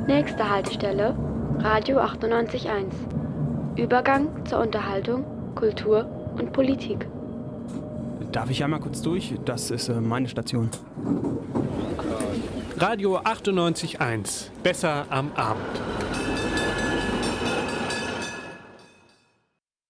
Nächste Haltestelle, Radio 98.1. Übergang zur Unterhaltung, Kultur und Politik. Darf ich einmal kurz durch? Das ist meine Station. Radio 98.1. Besser am Abend.